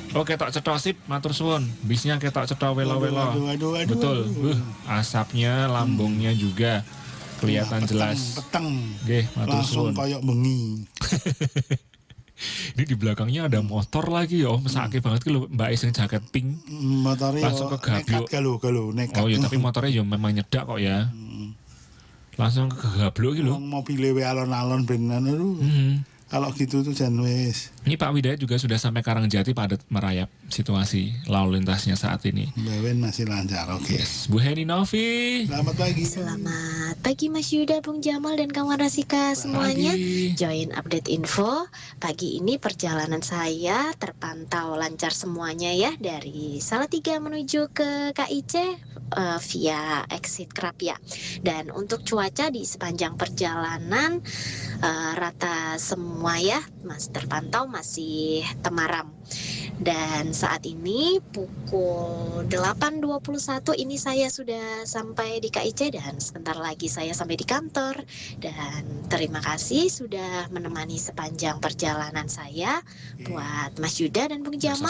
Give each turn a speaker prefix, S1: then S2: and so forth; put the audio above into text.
S1: Oh, ketok cetha sip, matur suwun. Bisnya ketok cetha wela-wela.
S2: Aduh.
S1: Betul. Asapnya, lambungnya juga kelihatan jelas.
S2: Peteng.
S1: Nggih, matur
S2: Langsung
S1: suwun.
S2: koyok bengi.
S1: Ini di belakangnya ada motor lagi ya. Mesake banget ki lho Mbak sing jaket pink.
S2: Motornya
S1: Langsung
S2: nekat
S1: kegablok.
S2: nekat.
S1: Oh ya, tapi motornya ya memang nyedak kok ya. Langsung kegablok iki lho.
S2: Mobil we alon-alon benan aduh. Kalau gitu tuh jan wis.
S1: Ini Pak Widayat juga sudah sampai Karangjati padat merayap situasi lalu lintasnya saat ini.
S2: Bewen masih lancar, oke.
S1: Yes. Bu Heni Novi.
S2: Selamat pagi.
S3: Selamat pagi Mas Yuda, Bung Jamal, dan kawan Rasika semuanya.
S1: Pagi.
S3: Join update info. Pagi ini perjalanan saya terpantau lancar semuanya ya. Dari Salatiga menuju ke KIC via exit Krapia. Dan untuk cuaca di sepanjang perjalanan rata semua ya, Mas, terpantau masih temaram. Dan saat ini pukul 8.21 ini saya sudah sampai di KIC dan sebentar lagi saya sampai di kantor. Dan terima kasih sudah menemani sepanjang perjalanan saya buat Mas Yuda dan Bung Jamal.